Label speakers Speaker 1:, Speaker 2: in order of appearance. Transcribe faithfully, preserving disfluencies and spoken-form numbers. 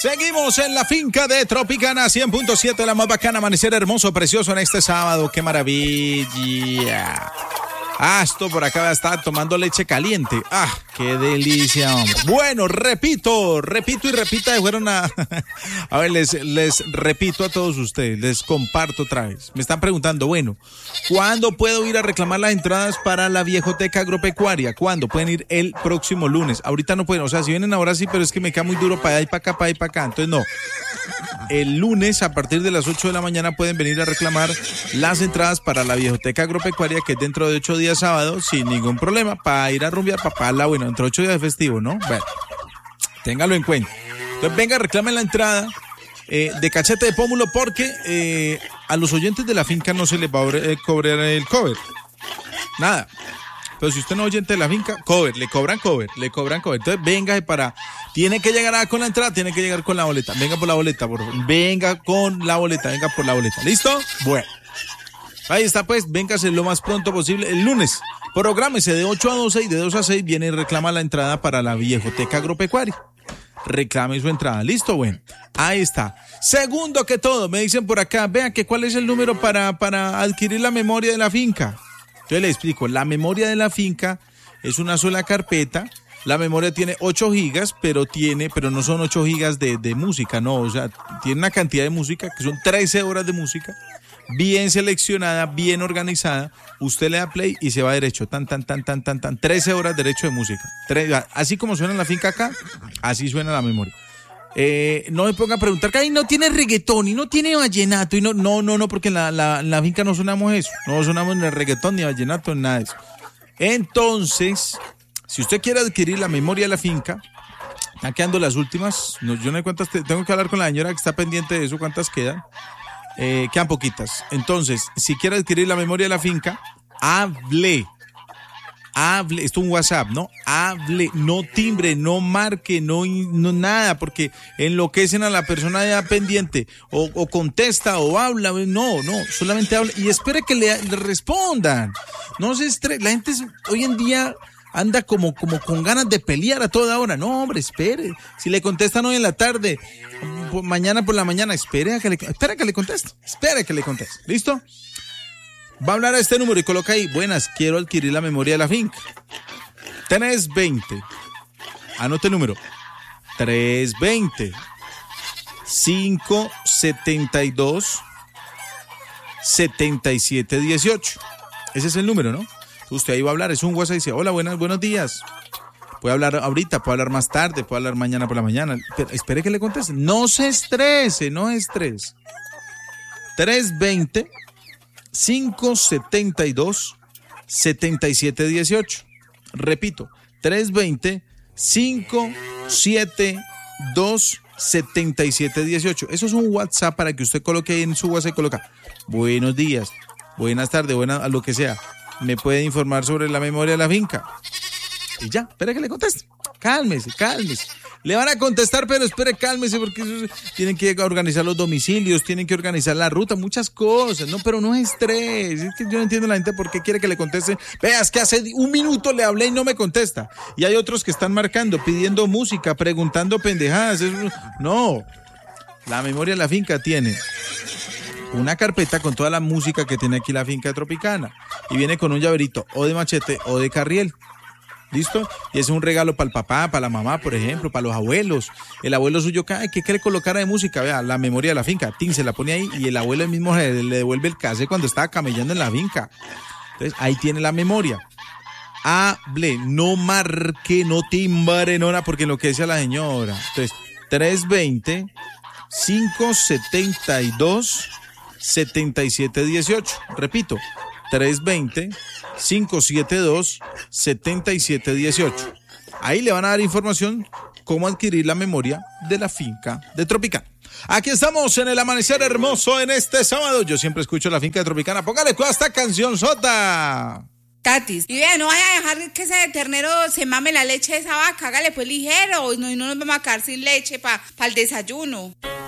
Speaker 1: Seguimos en la finca de Tropicana cien punto siete, la más bacana, amanecer hermoso, precioso en este sábado. ¡Qué maravilla! Ah, esto por acá va a estar tomando leche caliente. Ah, qué delicia, hombre. Bueno, repito, repito y repita, fueron a... A ver, les, les repito a todos ustedes, les comparto otra vez. Me están preguntando, bueno, ¿cuándo puedo ir a reclamar las entradas para la Viejoteca Agropecuaria? ¿Cuándo? Pueden ir el próximo lunes. Ahorita no pueden, o sea, si vienen ahora sí, pero es que me queda muy duro para allá y para acá, para allá y para acá. Entonces no. El lunes a partir de las ocho de la mañana pueden venir a reclamar las entradas para la Viejoteca Agropecuaria, que es dentro de ocho días sábado, sin ningún problema, para ir a rumbear, papá, la bueno, entre ocho días de festivo, ¿no? Bueno, téngalo en cuenta. Entonces venga, reclamen la entrada eh, de cachete de pómulo, porque eh, a los oyentes de la finca no se les va a eh, cobrar el cover. Nada. Pero si usted no es oyente de la finca, cover, le cobran cover, le cobran cover. Entonces venga para, tiene que llegar con la entrada, tiene que llegar con la boleta. Venga por la boleta, por favor. Venga con la boleta, venga por la boleta. ¿Listo? Bueno. Ahí está, pues, véngase lo más pronto posible. El lunes, prográmese de ocho a doce y de dos a seis viene y reclama la entrada para la Viejoteca Agropecuaria. Reclame su entrada. ¿Listo? Bueno, ahí está. Segundo que todo, me dicen por acá, vean que cuál es el número para, para adquirir la memoria de la finca. Entonces le explico, la memoria de la finca es una sola carpeta. La memoria tiene ocho gigas, pero tiene, pero no son ocho gigas de, de música, no, o sea, tiene una cantidad de música que son trece horas de música, bien seleccionada, bien organizada. Usted le da play y se va derecho, tan, tan, tan, tan, tan, tan, trece horas derecho de música. Tre- así como suena la finca acá, así suena la memoria. Eh, no me pongan a preguntar que ahí no tiene reggaetón y no tiene vallenato y no, no, no, no, porque en la, la, la finca no sonamos eso, no sonamos ni reggaetón ni vallenato, ni nada de eso. Entonces, si usted quiere adquirir la memoria de la finca, están quedando las últimas, no, yo no sé cuántas, tengo que hablar con la señora que está pendiente de eso, cuántas quedan, eh, quedan poquitas. Entonces, si quiere adquirir la memoria de la finca, hable. Hable, esto es un WhatsApp, ¿no? Hable, no timbre, no marque, no, no nada, porque enloquecen a la persona ya pendiente, o, o contesta o habla, no, no, solamente habla y espere que le, le respondan. No se estrese, la gente es, hoy en día anda como, como con ganas de pelear a toda hora. No, hombre, espere. Si le contestan hoy en la tarde, por, mañana por la mañana, espere a que le, espere a que le conteste, espere a que le conteste. ¿Listo? Va a hablar a este número y coloca ahí, buenas, quiero adquirir la memoria de la finca. tres veinte. Anote el número. tres veinte, cinco setenta y dos, setenta y siete dieciocho. Ese es el número, ¿no? Usted ahí va a hablar, es un WhatsApp y dice, hola, buenas, buenos días. Puede hablar ahorita, puede hablar más tarde, puede hablar mañana por la mañana. Pero espere que le conteste. No se estrese, no estrese. tres veinte, cinco setenta y dos, setenta y siete dieciocho. Repito, tres veinte, cinco setenta y dos, setenta y siete dieciocho. Eso es un WhatsApp para que usted coloque ahí en su WhatsApp y coloca buenos días, buenas tardes, buenas, a lo que sea. Me puede informar sobre la memoria de la finca. Y ya, espera que le conteste. Cálmese, cálmese. Le van a contestar, pero espere, cálmese, porque eso, tienen que organizar los domicilios, tienen que organizar la ruta, muchas cosas, ¿no? Pero no es estrés. Es que yo no entiendo a la gente por qué quiere que le conteste. Veas que hace un minuto le hablé y no me contesta. Y hay otros que están marcando, pidiendo música, preguntando pendejadas. Eso, no. La memoria de la finca tiene una carpeta con toda la música que tiene aquí la finca Tropicana. Y viene con un llaverito o de machete o de carriel. ¿Listo? Y es un regalo para el papá, para la mamá, por ejemplo, para los abuelos. El abuelo suyo, ¿qué quiere colocar de música? Vea, la memoria de la finca. Tin, se la pone ahí y el abuelo mismo le, le devuelve el cassette cuando estaba camellando en la finca. Entonces, ahí tiene la memoria. Hable, no marque, no timbre, no nada, porque enloquece a la señora. Entonces, tres veinte, cinco setenta y dos, setenta y siete dieciocho. Repito, tres veinte, cinco setenta y dos, setenta y siete dieciocho. Ahí le van a dar información cómo adquirir la memoria de la finca de Tropicana. Aquí estamos en el amanecer hermoso en este sábado. Yo siempre escucho la finca de Tropicana. Póngale toda esta canción sota.
Speaker 2: Tatis, y vea, no vaya a dejar que ese ternero se mame la leche de esa vaca. Hágale pues ligero, y no, y no nos vamos a quedar sin leche para pa el desayuno.